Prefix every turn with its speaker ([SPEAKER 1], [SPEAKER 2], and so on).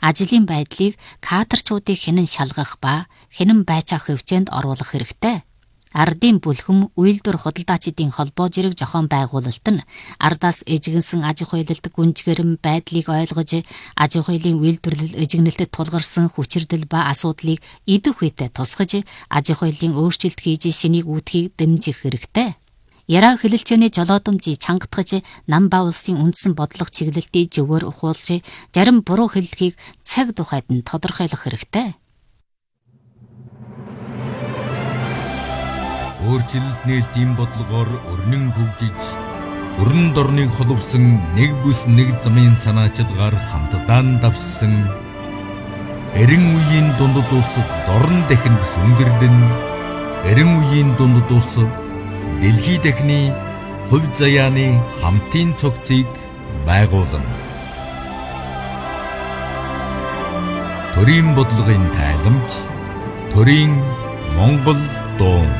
[SPEAKER 1] ажлын байдлыг кадрчуудыг хянан шалгах ба хянан байцаах хөвчөнд оруулах хэрэгтэй. Ардын бүлхэм үйлдвэр худалдаачдын холбоо зэрэг зохион байгуулалт нь ардаас эжигнсэн аж ахуй худалдаа гүнзгийрэн байдлыг ойлгож аж ахуйн үйлдвэрлэл эжигнэлтэд тулгарсан хүчирдэл ба асуудлыг идэх үедээ тусгаж аж ахуйн өөрчлөлт хийж шинийг үүдхийг дэмжих хэрэгтэй. Яраа хэлэлцээний жолоодомжийг чангатгаж нам ба улсын үндсэн бодлого чиглэлтийг зөвөр ухуулж зарим буруу хэллэгийг цаг тухайд нь тодорхойлох хэрэгтэй.
[SPEAKER 2] Өөрчлөлт нээлтийн бодлогоор өрнөн хөгжиж, өрн дорныг холбосон нэг бүс нэг замын санаачилгаар хамтдаа давссан эрен үеийн дундад улс дорн дахинд сүнгэрлэн эрен үеийн дундад улс дэлхий дахины хувь заяаны хамтын цогцыг байгуулна. Төрийн бодлогын тайламж, төрийн Монгол дуу.